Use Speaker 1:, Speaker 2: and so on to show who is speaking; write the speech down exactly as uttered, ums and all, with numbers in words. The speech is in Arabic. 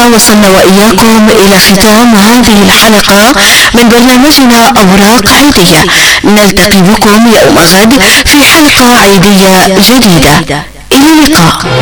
Speaker 1: وصلنا وإياكم إلى ختام هذه الحلقة من برنامجنا أوراق عيدية. نلتقي بكم يوم غد في حلقة عيدية جديدة. إلى اللقاء.